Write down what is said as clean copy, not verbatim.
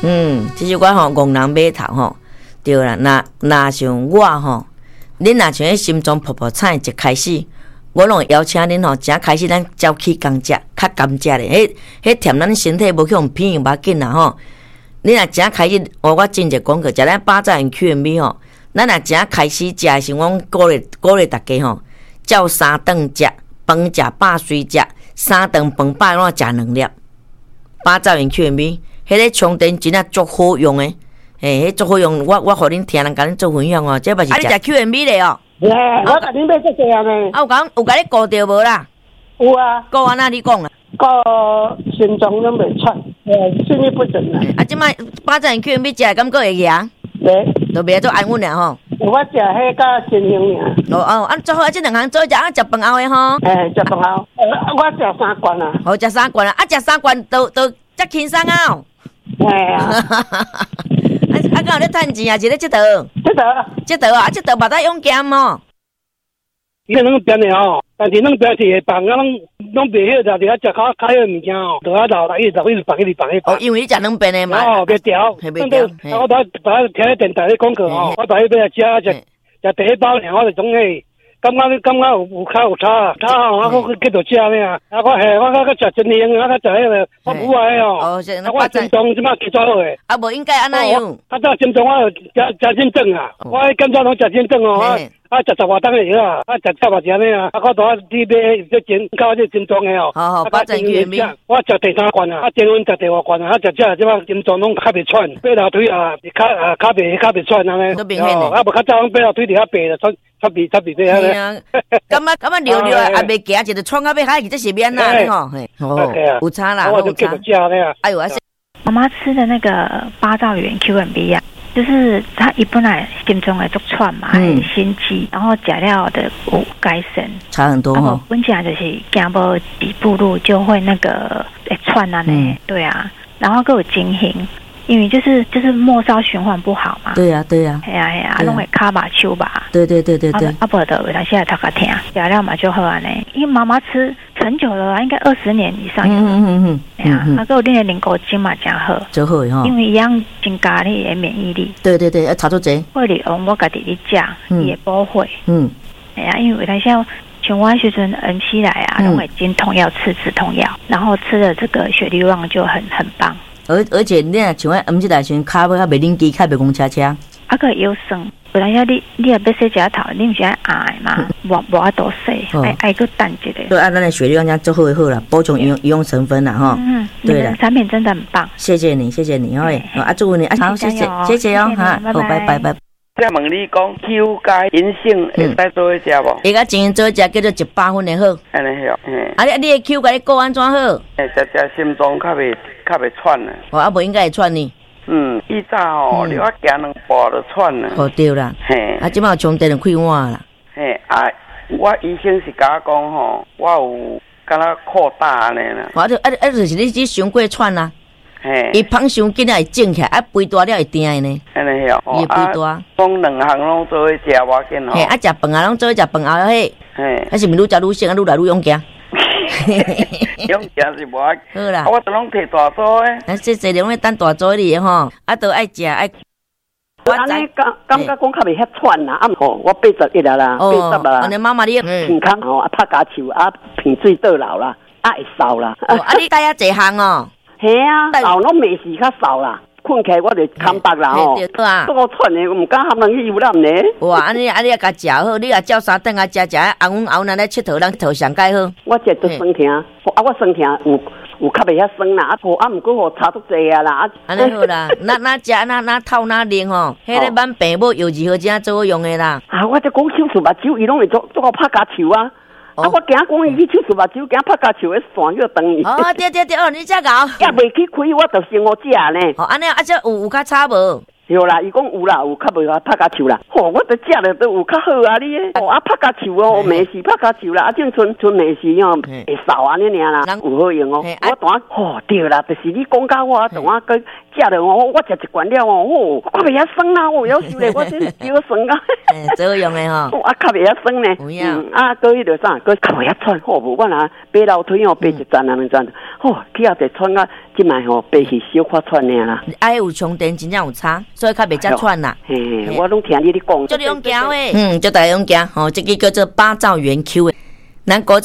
其实我吼戆人买头吼，对啦，那像我吼，恁若像迄心脏噗噗惨一开始，我拢会邀请恁吼，正开始咱照起工食，较甘食咧，迄甜咱身体无去用偏无要紧啦吼。恁若正开始，我真侪广告，食咱巴掌圆 Q&B 吼，咱若正开始食的时候，我鼓励大家吼，照3顿食，饭食饱水食，3顿饭饱拢食2粒，巴掌圆 Q&B。迄个充电真啊足好用诶，迄足好用，我互恁听人甲恁做分享哦，这嘛是食 Q&B 咧哦。 我甲恁买这个啊呢。 有甲你顾着无啦？ 有啊。 顾安那你讲啦？ 顾心脏拢袂喘，心律不整啦。 即摆巴掌 Q&B 食敢个会赢？ 袂， 都袂做安稳俩吼。 我食迄甲新兴尔。 做好即2项做食，食饭后诶吼。 食饭后，我食3罐啊。 好，食3罐啊，食3罐都遮轻松啊。敢有咧趁钱啊？是咧佚佗？佚佗啊！佚佗嘛得用减哦。 伊拢变的吼，但是拢变是会放啊，拢袂晓着，伫遐食较迄物件吼，就遐老一直放。 因为你食两遍的嘛。 袂调。 袂调。 我把听咧电台咧广告吼，我把迄边食第一包尔，我就总诶。感觉有较差吼，我继续食咧啊！我食真香，我食迄个我母爱哦。我心脏即摆起做好诶。 无应该安那样。 早心脏我食真正啊！我感觉拢食真正哦。食10外档诶药啊，食10外钱诶啊！我拄仔去买这真搞这真装诶哦。 好，巴掌 Q&B。 我食第3罐啊，前阮食第2罐啊，食即摆心脏拢较袂喘，爬楼梯啊，较袂喘安尼。 都明显诶。 无较早爬楼梯伫遐爬了喘。差别对啊！ 感觉溜溜啊，未行一个创到要海，这是免啦，吼，有差啦，有差。哎呦， 妈妈吃的那个8兆元 Q&B 啊，就是她一本来心中会做喘嘛，心悸，然后假料的有改善， 差很多哈。 本来就是行无几步路就会那个喘啊呢，对啊，然后更有惊醒。因为就是末梢循环不好嘛。 对呀。嘿呀，弄会卡把手吧。 对。 阿伯的，他现在他个听，调料嘛就喝完嘞。因为妈妈吃很久了，应该20年以上有。哎呀，他给我练零狗精嘛，加喝。 就好哈。 因为一样增加你的免疫力。 对，要炒出这。 会里我家己咧食，也不会。哎呀，因为他现在。像我学生恩熙来啊，拢会经痛药吃止痛药，然后吃了这个血力旺就很棒。 而且你若像我即代时卡要较袂冷机，较袂公车。 啊个有酸，不然你若要洗食头，你毋是爱挨嘛？无法度洗，爱个等一下。 对，按咱的血力旺做好就好啦，补充营养成分啦哈。对了， 产品真的很棒。 谢谢你，祝福你啊！好，谢谢哦，哈，好，拜。 再问你讲Q加银杏会使做伙食无？ 会甲真做伙食叫做100分的好。 安尼好， 你的 Q 甲你顾安怎好？ 食心脏较袂喘呢。 无应该会喘呢。 以早吼，你我行2步就喘了。 对啦。即摆有充电就开换啦。 我医生是甲我讲吼，我有敢若扩大安尼啦。 就是你伤过喘啦。伊芳伤紧啊会肿起来，肥大了会定的呢。 安尼哦， 伊肥大。 讲2项拢做伙食，我紧吼。 食饭啊，拢做伙食饭后迄。是毋愈食愈省，愈来愈勇行。 勇行是无啊。 好啦。 我都拢摕大组诶。 这拢咧等大组哩吼，都爱食爱。 我安尼感觉讲较袂遐喘啦，吼，我81啦，80啦。 安尼妈妈你健康吼，拍家手鼻水倒流啦，会扫啦。 你带遐济项哦。 系啊，扫拢没时较扫啦，困起来我就扛白啦吼。对啊，我喘的，唔敢含人去游览呢。 哇，安尼也甲食好，你也照3顿啊，食红红熬咱咧佚佗，咱佚佗上介好。 我食都酸疼，我酸疼有较袂遐酸啦，毋过互差足济啊啦。 安尼好啦，那食那透那冷吼，迄个挽病母药剂好正做好用的啦。 我这讲手术目睭，伊拢会做我拍家手啊。我惊讲伊去手术目睭，惊拍家手的线又长伊。 对，你遮搞。 也袂去开，我就先我食呢。 安尼这有较差无？ 对啦，伊讲有啦，有较袂拍家手啦。我都食了都有较好啊，你拍家手哦，没事拍家手啦，正剩没事哦，会扫安尼尔啦，有好用哦。我当对啦，就是你讲到我当我去食了哦，我食一罐了哦，我袂遐酸啦，我要收咧，我真少酸啊。 这用的吼。 啊，较袂遐酸呢。 有影。 啊，搁迄个啥，搁较袂遐喘，好无？我若爬楼梯哦，爬一站啊两站，哦，起后就喘啊，即摆吼爬去小可喘尔啦。 爱有充电真正有差，所以较袂遮喘啦。 嘿，我拢听你咧讲。 就用行诶，就大家用行吼，这个叫做八兆园 Q 诶，咱国